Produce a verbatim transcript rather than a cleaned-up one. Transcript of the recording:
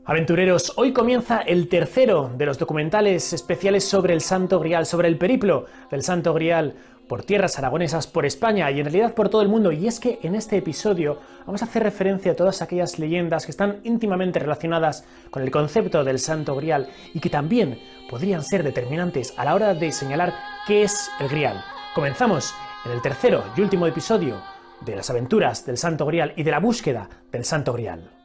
Aventureros, hoy comienza el tercero de los documentales especiales sobre el Santo Grial, sobre el periplo del Santo Grial por tierras aragonesas, por España y en realidad por todo el mundo. Y es que en este episodio vamos a hacer referencia a todas aquellas leyendas que están íntimamente relacionadas con el concepto del Santo Grial y que también podrían ser determinantes a la hora de señalar qué es el Grial. Comenzamos en el tercero y último episodio de las aventuras del Santo Grial y de la búsqueda del Santo Grial.